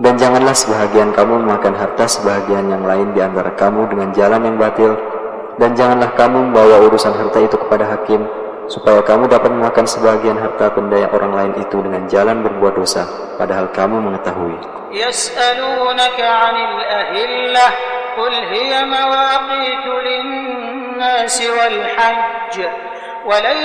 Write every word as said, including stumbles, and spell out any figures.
Dan janganlah sebahagian kamu memakan harta sebahagian yang lain di antara kamu dengan jalan yang batil, dan janganlah kamu membawa urusan harta itu kepada hakim, supaya kamu dapat memakan sebahagian harta benda yang orang lain itu dengan jalan berbuat dosa, padahal kamu mengetahui. Yas'alunaka 'anil ahillah, qul hiya mawaqitu lin-nasi wal hajj,